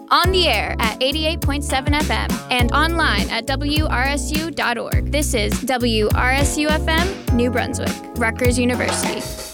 On the air at 88.7 FM and online at WRSU.org. This is WRSU FM, New Brunswick, Rutgers University.